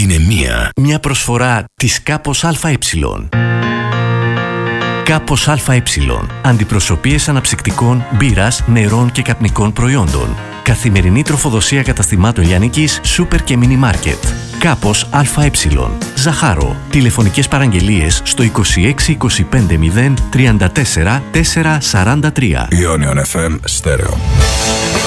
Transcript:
είναι μια προσφορά της Κάπος ΑΕ. Κάπος ΑΕ. Αντιπροσωπείες αναψυκτικών, μπύρας, νερών και καπνικών προϊόντων. Καθημερινή τροφοδοσία καταστημάτων λιανικής, σούπερ και μίνι μάρκετ. Κάπος ΑΕ. Ζαχάρο. Τηλεφωνικές παραγγελίες στο 26 25 0 34 443. Ionion FM Stereo.